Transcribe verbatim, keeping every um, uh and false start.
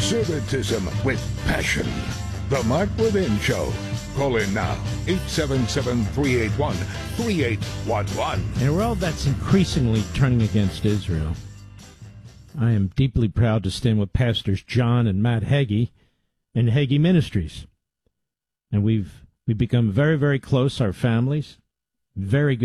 Conservatism with passion. The Mark Levin Show. Call in now, eight seven seven, three eight one, three eight one one. In a world that's increasingly turning against Israel, I am deeply proud to stand with Pastors John and Matt Hagee and Hagee Ministries. And we've we've become very, very close, our families, very good.